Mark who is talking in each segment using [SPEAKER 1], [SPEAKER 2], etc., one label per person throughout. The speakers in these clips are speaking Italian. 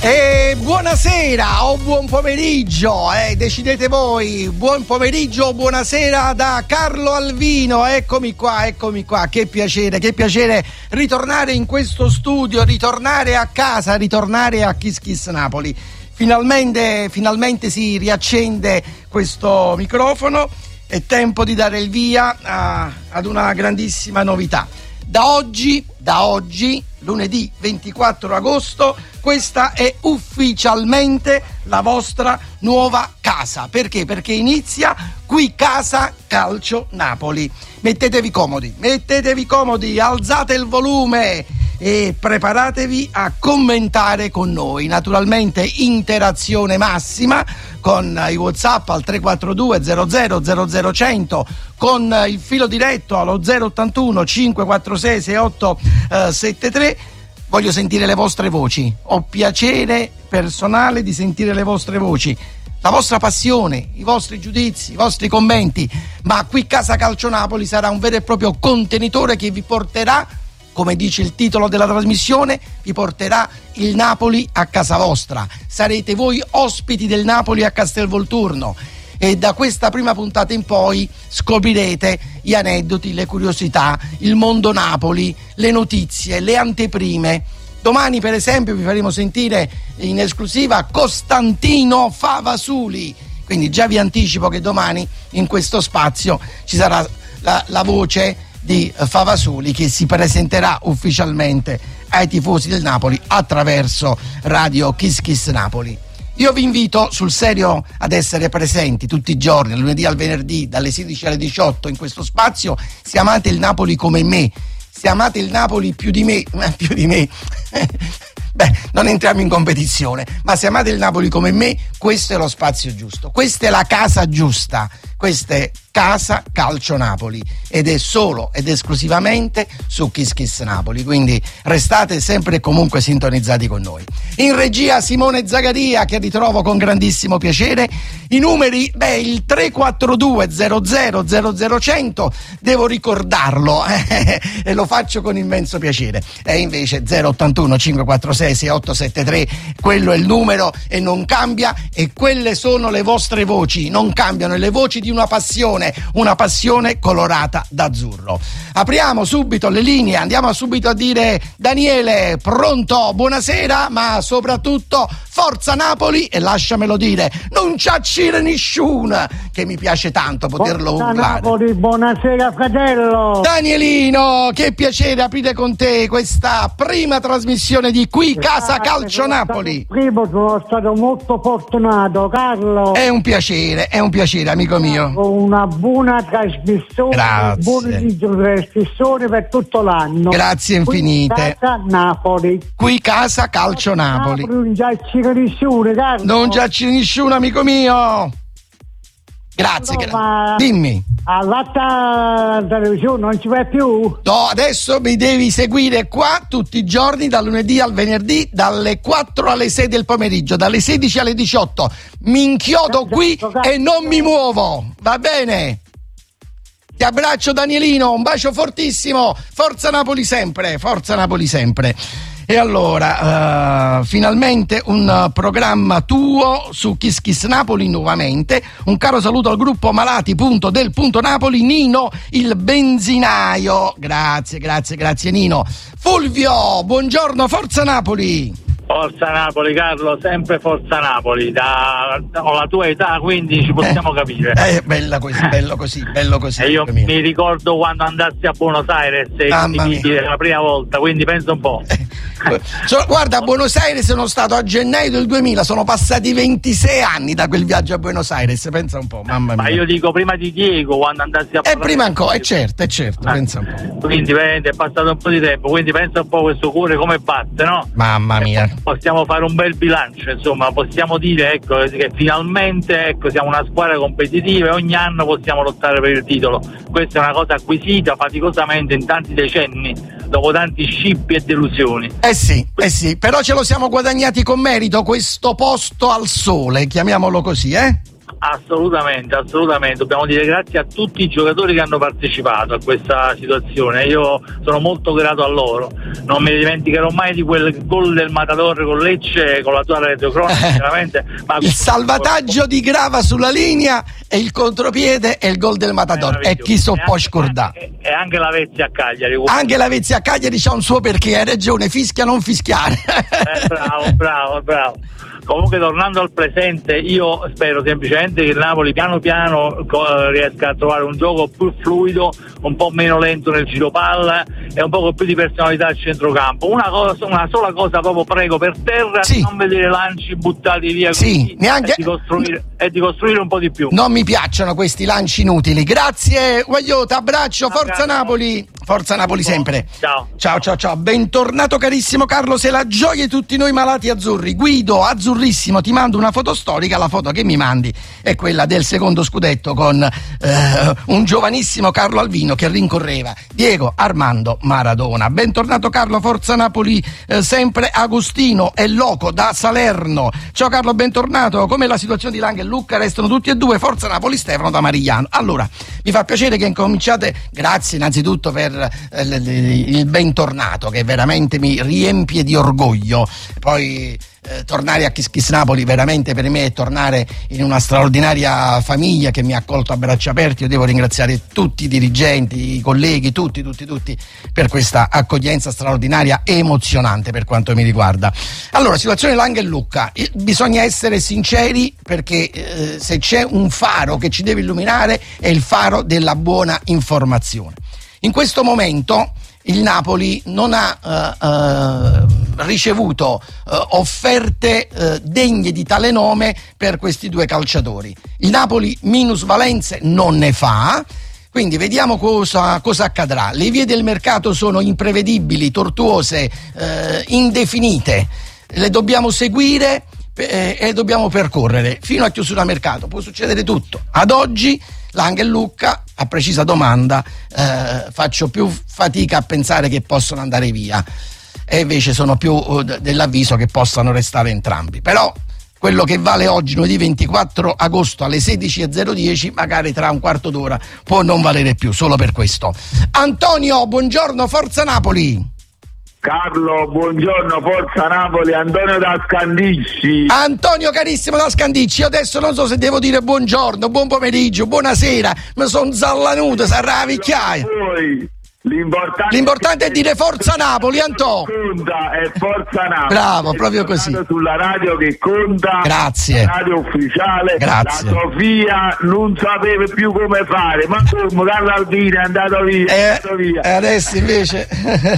[SPEAKER 1] E buonasera o buon pomeriggio, decidete voi, buon pomeriggio o buonasera da Carlo Alvino. Eccomi qua, che piacere ritornare in questo studio, ritornare a casa, ritornare a Kiss Kiss Napoli. Finalmente si riaccende questo microfono, è tempo di dare il via ad una grandissima novità. Da oggi, lunedì 24 agosto, questa è ufficialmente la vostra nuova casa. Perché? Perché inizia Qui Casa Calcio Napoli. Mettetevi comodi, alzate il volume e preparatevi a commentare con noi. Naturalmente interazione massima con i WhatsApp al 342 00 00 con il filo diretto allo 081 546 6873. Voglio sentire le vostre voci, ho piacere personale di sentire le vostre voci, la vostra passione, i vostri giudizi, i vostri commenti. Ma Qui Casa Calcio Napoli sarà un vero e proprio contenitore che vi porterà, come dice il titolo della trasmissione, vi porterà il Napoli a casa vostra. Sarete voi ospiti del Napoli a Castelvolturno e da questa prima puntata in poi scoprirete gli aneddoti, le curiosità, il mondo Napoli, le notizie, le anteprime. Domani per esempio vi faremo sentire in esclusiva Costantino Favasuli, quindi già vi anticipo che domani in questo spazio ci sarà la voce di Favasuli che si presenterà ufficialmente ai tifosi del Napoli attraverso Radio Kiss Kiss Napoli. Io vi invito sul serio ad essere presenti tutti i giorni, dal lunedì al venerdì, dalle 16 alle 18 in questo spazio. Se amate il Napoli come me, se amate il Napoli più di me, non entriamo in competizione, ma se amate il Napoli come me, questo è lo spazio giusto, questa è la casa giusta, questa è Casa Calcio Napoli ed è solo ed esclusivamente su Kiss Kiss Napoli, quindi restate sempre e comunque sintonizzati con noi. In regia Simone Zagaria, che ritrovo con grandissimo piacere. I numeri, il 342 00 100 devo ricordarlo e lo faccio con immenso piacere, e invece 081 546 6873, quello è il numero e non cambia, e quelle sono le vostre voci, non cambiano, le voci di una passione colorata d'azzurro. Apriamo subito le linee, andiamo subito a dire Daniele, pronto, buonasera, ma soprattutto forza Napoli, e lasciamelo dire, non c'accire nessuno, che mi piace tanto poterlo
[SPEAKER 2] forza
[SPEAKER 1] urlare.
[SPEAKER 2] Napoli, buonasera fratello.
[SPEAKER 1] Danielino, che piacere aprire con te questa prima trasmissione di Qui Casa Calcio Napoli.
[SPEAKER 2] Primo, sono stato molto fortunato, Carlo.
[SPEAKER 1] È un piacere, amico mio.
[SPEAKER 2] Una buona trasmissione,
[SPEAKER 1] grazie.
[SPEAKER 2] Buone trasmissioni per tutto l'anno.
[SPEAKER 1] Grazie infinite.
[SPEAKER 2] Qui Casa Napoli.
[SPEAKER 1] Qui Casa Calcio Napoli.
[SPEAKER 2] Non c'è nessuno, Carlo.
[SPEAKER 1] Non c'è nessuno, amico mio. Grazie, dimmi.
[SPEAKER 2] All'altra televisione non ci vai più?
[SPEAKER 1] No, adesso mi devi seguire qua tutti i giorni, dal lunedì al venerdì, dalle 4 alle 6 del pomeriggio, dalle 16 alle 18. Mi inchiodo qui e non mi muovo, va bene? Ti abbraccio Danielino, un bacio fortissimo, forza Napoli sempre, forza Napoli sempre. E allora, finalmente un programma tuo su Kiss Kiss Napoli nuovamente. Un caro saluto al gruppo Malati del Napoli, Nino il benzinaio. Grazie Nino. Fulvio, buongiorno, forza Napoli.
[SPEAKER 3] Forza Napoli, Carlo, sempre forza Napoli. Ho la tua età, quindi ci possiamo capire.
[SPEAKER 1] Bello così.
[SPEAKER 3] E io mi ricordo quando andassi a Buenos Aires la prima volta, quindi penso un po'.
[SPEAKER 1] Guarda, a Buenos Aires sono stato a gennaio del 2000, sono passati 26 anni da quel viaggio a Buenos Aires, pensa un po', mamma mia.
[SPEAKER 3] Ma io dico prima di Diego, quando andassi a
[SPEAKER 1] prima ancora, è certo, pensa un po'.
[SPEAKER 3] Quindi è passato un po' di tempo, quindi pensa un po' questo cuore come batte, no?
[SPEAKER 1] Mamma mia.
[SPEAKER 3] Possiamo fare un bel bilancio, insomma, possiamo dire che finalmente siamo una squadra competitiva e ogni anno possiamo lottare per il titolo. Questa è una cosa acquisita faticosamente in tanti decenni, dopo tanti scippi e delusioni.
[SPEAKER 1] Sì, però ce lo siamo guadagnati con merito questo posto al sole, chiamiamolo così,
[SPEAKER 3] Assolutamente, dobbiamo dire grazie a tutti i giocatori che hanno partecipato a questa situazione, io sono molto grato a loro, non mi dimenticherò mai di quel gol del Matador con Lecce, con la tua retrocronaca, veramente.
[SPEAKER 1] Il salvataggio di Grava sulla linea e il contropiede e il gol del Matador, e chi so può scordare.
[SPEAKER 3] E anche la Vezzi a Cagliari.
[SPEAKER 1] Anche la Vezzi a Cagliari c'ha un suo perché, hai ragione, fischia non fischiare.
[SPEAKER 3] Bravo. Comunque, tornando al presente, io spero semplicemente che il Napoli piano piano riesca a trovare un gioco più fluido, un po' meno lento nel giro palla e un po' più di personalità al centrocampo. Una sola cosa proprio prego per terra,
[SPEAKER 1] sì.
[SPEAKER 3] Non vedere lanci buttati via,
[SPEAKER 1] sì, neanche...
[SPEAKER 3] e di costruire un po' di più.
[SPEAKER 1] Non mi piacciono questi lanci inutili. Grazie, Guagliò, t'abbraccio, forza Napoli. Forza Napoli sempre. Ciao. Bentornato carissimo Carlo, sei la gioia di tutti noi malati azzurri. Guido, azzurrissimo, ti mando una foto storica, la foto che mi mandi è quella del secondo scudetto con un giovanissimo Carlo Alvino che rincorreva Diego Armando Maradona. Bentornato Carlo, forza Napoli sempre. Agostino e Loco da Salerno. Ciao Carlo, bentornato. Com'è la situazione di Lang e Lucca? Restano tutti e due, forza Napoli. Stefano da Marigliano. Allora, mi fa piacere che incominciate, grazie innanzitutto per il bentornato che veramente mi riempie di orgoglio. Poi tornare a Kiss Kiss Napoli veramente per me è tornare in una straordinaria famiglia che mi ha accolto a braccia aperte. Io devo ringraziare tutti i dirigenti, i colleghi, tutti per questa accoglienza straordinaria e emozionante per quanto mi riguarda. Allora, situazione Lang e Lucca, bisogna essere sinceri perché se c'è un faro che ci deve illuminare è il faro della buona informazione. In questo momento il Napoli non ha ricevuto offerte degne di tale nome per questi due calciatori. Il Napoli minusvalenze non ne fa, quindi vediamo cosa accadrà. Le vie del mercato sono imprevedibili, tortuose, indefinite. Le dobbiamo seguire e dobbiamo percorrere fino a chiusura mercato. Può succedere tutto. Ad oggi Lang e Lucca, a precisa domanda, faccio più fatica a pensare che possono andare via e invece sono più dell'avviso che possano restare entrambi. Però quello che vale oggi, lunedì 24 agosto alle 16:010, magari tra un quarto d'ora può non valere più, solo per questo. Antonio, buongiorno, forza Napoli.
[SPEAKER 4] Carlo, buongiorno, forza Napoli, Antonio da Scandicci.
[SPEAKER 1] Antonio carissimo da Scandicci, io adesso non so se devo dire buongiorno, buon pomeriggio, buonasera, mi sono zallanuto, sarà la vecchiaia. L'importante è dire forza Napoli, Antonio.
[SPEAKER 4] Conta è forza Napoli.
[SPEAKER 1] Bravo, proprio così.
[SPEAKER 4] Sulla radio che conta.
[SPEAKER 1] Grazie.
[SPEAKER 4] La radio ufficiale.
[SPEAKER 1] Grazie.
[SPEAKER 4] La Sofia non sapeva più come fare, ma come dall'Alvino è andato via.
[SPEAKER 1] E adesso invece.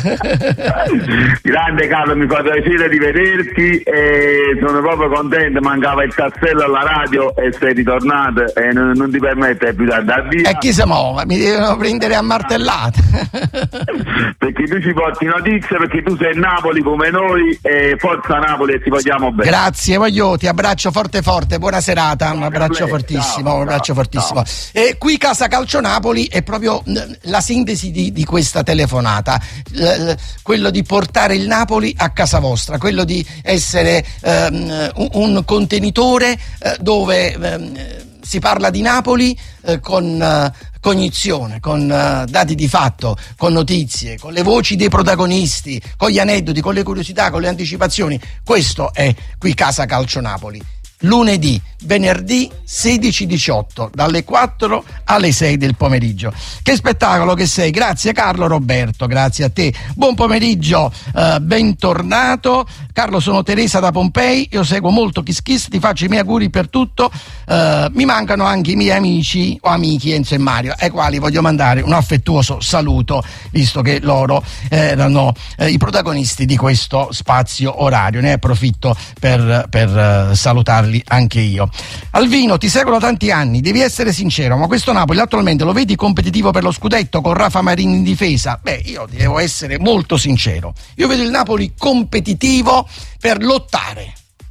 [SPEAKER 4] Grande Carlo, mi fa piacere di vederti e sono proprio contento, mancava il tassello alla radio e sei ritornato e non ti permette più di andare via.
[SPEAKER 1] E chi si muove? Mi devono prendere a martellate.
[SPEAKER 4] Perché tu ci porti notizie, perché tu sei Napoli come noi e forza Napoli e ti vogliamo bene.
[SPEAKER 1] Grazie, voglio, ti abbraccio forte, buona serata, un abbraccio fortissimo, un abbraccio fortissimo. E qui Casa Calcio Napoli è proprio la sintesi di questa telefonata, quello di portare il Napoli a casa vostra, quello di essere un contenitore dove si parla di Napoli con cognizione, con dati di fatto, con notizie, con le voci dei protagonisti, con gli aneddoti, con le curiosità, con le anticipazioni. Questo è qui Casa Calcio Napoli. Lunedì, venerdì 16-18, dalle 4 alle 6 del pomeriggio. Che spettacolo che sei, grazie Carlo. Roberto, grazie a te, buon pomeriggio, bentornato. Carlo, sono Teresa da Pompei, io seguo molto Kiss Kiss, ti faccio i miei auguri per tutto, mi mancano anche i miei amici o amici Enzo e Mario, ai quali voglio mandare un affettuoso saluto, visto che loro erano i protagonisti di questo spazio orario. Ne approfitto per salutarli anche io. Alvino, ti seguo da tanti anni, devi essere sincero, ma questo Napoli attualmente lo vedi competitivo per lo scudetto con Rafa Marini in difesa? Beh, io devo essere molto sincero, io vedo il Napoli competitivo per lottare.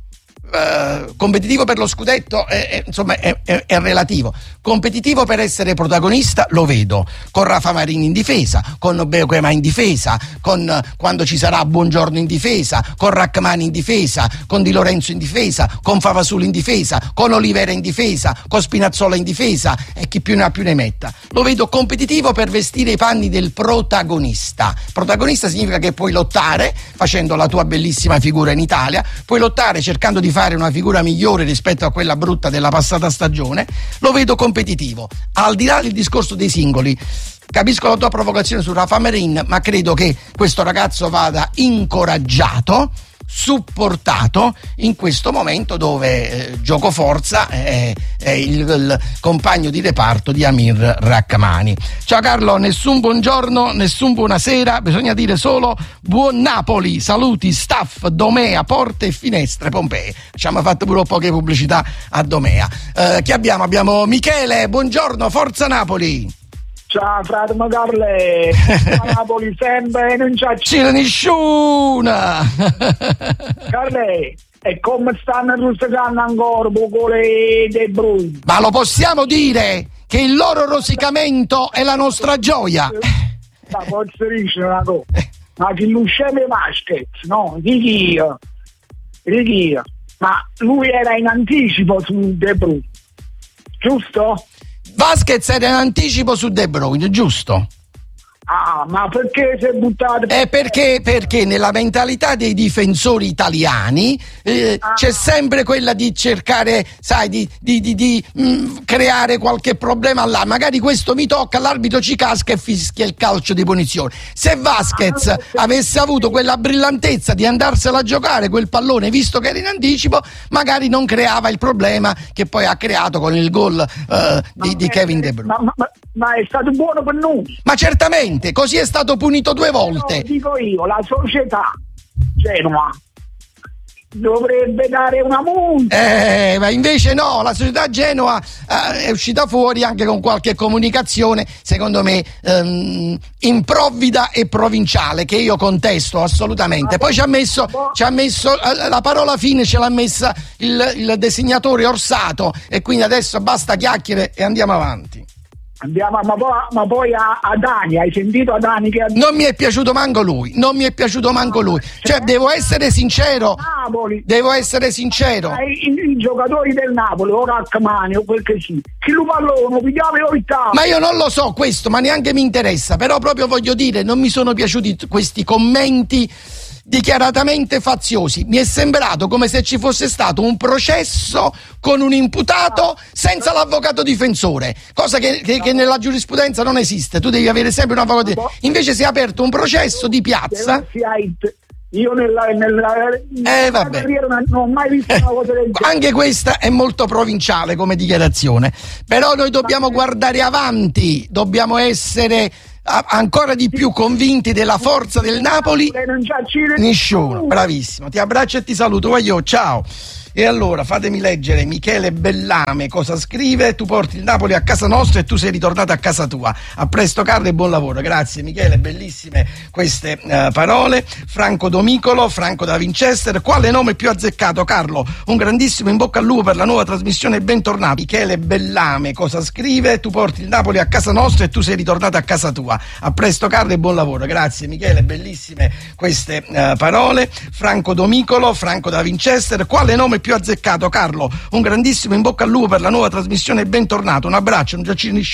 [SPEAKER 1] competitivo per lo scudetto insomma è relativo. Competitivo per essere protagonista lo vedo con Rafa Marini in difesa, con Beukema in difesa, quando ci sarà Buongiorno in difesa, con Rachmani in difesa, con Di Lorenzo in difesa, con Favasulu in difesa, con Olivera in difesa, con Spinazzola in difesa e chi più ne ha più ne metta. Lo vedo competitivo per vestire i panni del protagonista. Protagonista significa che puoi lottare facendo la tua bellissima figura in Italia, puoi lottare cercando di fare una figura migliore rispetto a quella brutta della passata stagione. Lo vedo competitivo. Al di là del discorso dei singoli, capisco la tua provocazione su Rafa Marin, ma credo che questo ragazzo vada incoraggiato, supportato in questo momento dove gioco forza è il compagno di reparto di Amir Rachmani. Ciao Carlo, nessun buongiorno, nessun buonasera, bisogna dire solo buon Napoli, saluti staff Domea, porte e finestre Pompei. Ci hanno fatto pure poche pubblicità a Domea. Chi abbiamo? Abbiamo Michele, buongiorno, forza Napoli.
[SPEAKER 5] Ciao frate Macarle, Napoli sempre non c'è
[SPEAKER 1] nessuna.
[SPEAKER 5] Carle, e come stanno rosicando ancora Bocole De Bruyne?
[SPEAKER 1] Ma lo possiamo dire che il loro rosicamento è la nostra gioia?
[SPEAKER 5] Ma posso dire una cosa, ma chi lo scende Vasquez, no? Di chi? Ma lui era in anticipo su De Bruyne, giusto?
[SPEAKER 1] Vasquez era in anticipo su De Bruyne, giusto?
[SPEAKER 5] Ah, ma perché si è buttato?
[SPEAKER 1] Perché nella mentalità dei difensori italiani c'è sempre quella di cercare, sai, di creare qualche problema là. Magari questo mi tocca, l'arbitro ci casca e fischia il calcio di punizione. Se Vasquez avesse avuto quella brillantezza di andarsela a giocare quel pallone, visto che era in anticipo, magari non creava il problema che poi ha creato con il gol di Kevin De Bruyne.
[SPEAKER 5] Ma è stato buono per noi.
[SPEAKER 1] Ma certamente, così è stato punito 2 volte.
[SPEAKER 5] No, dico io, la società Genoa dovrebbe dare una multa.
[SPEAKER 1] Ma invece no, la società Genoa è uscita fuori anche con qualche comunicazione, secondo me improvvida e provinciale, che io contesto assolutamente. Poi ci ha messo la parola fine, ce l'ha messa il disegnatore Orsato, e quindi adesso basta chiacchiere e andiamo avanti.
[SPEAKER 5] Ma poi a Dani, hai sentito a Dani che
[SPEAKER 1] non mi è piaciuto manco lui, cioè devo essere sincero,
[SPEAKER 5] Napoli.
[SPEAKER 1] I
[SPEAKER 5] giocatori del Napoli, o Rachmani o quel che sia, chi lo pallone, pigliava l'oitavo.
[SPEAKER 1] Ma io non lo so questo, ma neanche mi interessa, però proprio voglio dire, non mi sono piaciuti questi commenti dichiaratamente faziosi. Mi è sembrato come se ci fosse stato un processo con un imputato senza l'avvocato difensore, cosa che nella giurisprudenza non esiste. Tu devi avere sempre un avvocato. Invece si è aperto un processo di piazza.
[SPEAKER 5] Io nella carriera non ho mai visto una cosa del genere.
[SPEAKER 1] Anche questa è molto provinciale come dichiarazione, però noi dobbiamo guardare avanti, dobbiamo essere ancora di più convinti della forza del Napoli. Nessuno, bravissimo, ti abbraccio e ti saluto, voglio, ciao. E allora fatemi leggere Michele Bellame cosa scrive: tu porti il Napoli a casa nostra e tu sei ritornato a casa tua. A presto Carlo e buon lavoro. Grazie Michele, bellissime queste parole. Franco Domicolo, Franco da Winchester: quale nome più azzeccato Carlo? Un grandissimo in bocca al lupo per la nuova trasmissione, bentornato. Michele Bellame cosa scrive: tu porti il Napoli a casa nostra e tu sei ritornato a casa tua. A presto Carlo e buon lavoro. Grazie Michele, bellissime queste parole. Franco Domicolo, Franco da Winchester: quale nome più azzeccato Carlo? Un grandissimo in bocca al lupo per la nuova trasmissione, bentornato. Un abbraccio, un giacino di